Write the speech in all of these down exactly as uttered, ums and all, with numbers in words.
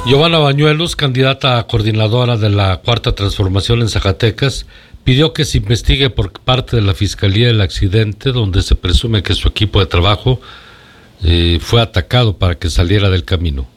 Giovanna Bañuelos, candidata a coordinadora de la Cuarta Transformación en Zacatecas, pidió que se investigue por parte de la Fiscalía el accidente donde se presume que su equipo de trabajo eh, fue atacado para que saliera del camino.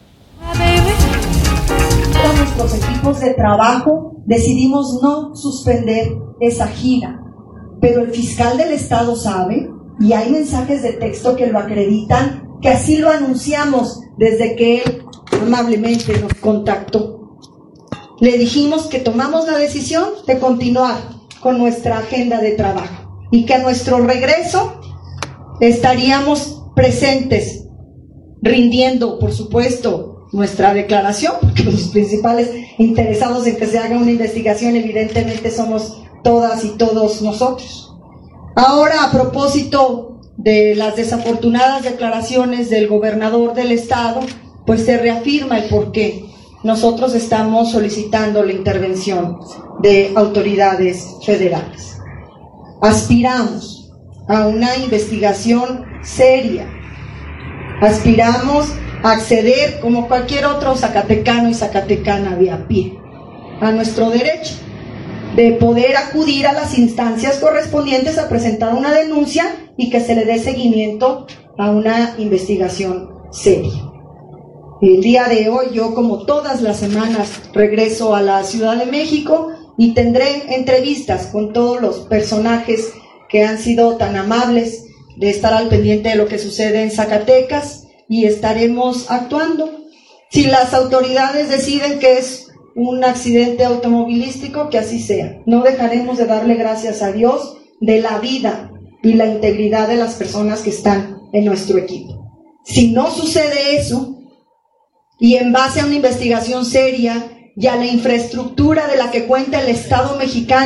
Todos nuestros equipos de trabajo decidimos no suspender esa gira, pero el fiscal del estado sabe, y hay mensajes de texto que lo acreditan, que así lo anunciamos desde que él amablemente nos contactó. Le dijimos que tomamos la decisión de continuar con nuestra agenda de trabajo y que a nuestro regreso estaríamos presentes, rindiendo, por supuesto, nuestra declaración, porque los principales interesados en que se haga una investigación evidentemente somos todas y todos nosotros. Ahora, a propósito de las desafortunadas declaraciones del gobernador del estado, pues se reafirma el por qué nosotros estamos solicitando la intervención de autoridades federales. Aspiramos a una investigación seria, aspiramos a acceder, como cualquier otro zacatecano y zacatecana de a pie, a nuestro derecho de poder acudir a las instancias correspondientes a presentar una denuncia y que se le dé seguimiento a una investigación seria. El día de hoy, yo como todas las semanas regreso a la Ciudad de México y tendré entrevistas con todos los personajes que han sido tan amables de estar al pendiente de lo que sucede en Zacatecas y estaremos actuando. Si las autoridades deciden que es un accidente automovilístico, que así sea. No dejaremos de darle gracias a Dios de la vida y la integridad de las personas que están en nuestro equipo. Si no sucede eso, y en base a una investigación seria y a la infraestructura de la que cuenta el Estado mexicano,